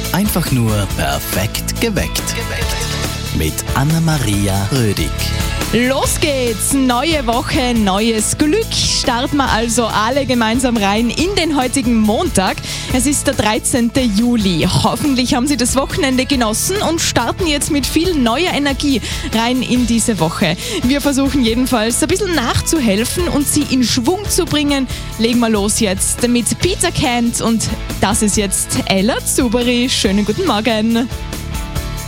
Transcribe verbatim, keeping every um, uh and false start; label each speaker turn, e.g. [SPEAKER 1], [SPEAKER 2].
[SPEAKER 1] Einfach nur perfekt geweckt. Mit Anna-Maria Rödig.
[SPEAKER 2] Los geht's! Neue Woche, neues Glück. Starten wir also alle gemeinsam rein in den heutigen Montag. Es ist der dreizehnten Juli. Hoffentlich haben Sie das Wochenende genossen und starten jetzt mit viel neuer Energie rein in diese Woche. Wir versuchen jedenfalls ein bisschen nachzuhelfen und Sie in Schwung zu bringen. Legen wir los jetzt mit Peter Kent und das ist jetzt Ella Zuberi. Schönen guten Morgen.